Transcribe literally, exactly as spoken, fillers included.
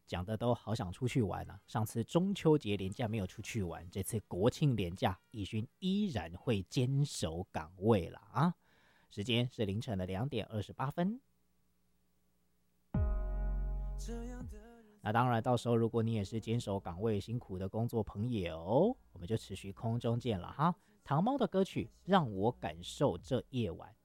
讲的都好想出去玩啊！上次中秋节连假没有出去玩，这次国庆连假，义勋依然会坚守岗位啦啊！时间是凌晨的两点二十八分。那当然，到时候如果你也是坚守岗位辛苦的工作朋友，我们就持续空中见了哈。糖猫的歌曲《让我感受这夜晚》，